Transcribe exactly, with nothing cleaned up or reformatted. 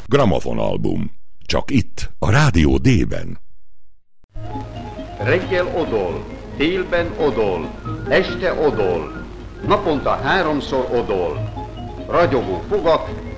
Gramofonalbum. Csak itt, a Rádió D-ben. Reggel odol, délben odol, este odol, naponta háromszor odol. Ragyogó fogak,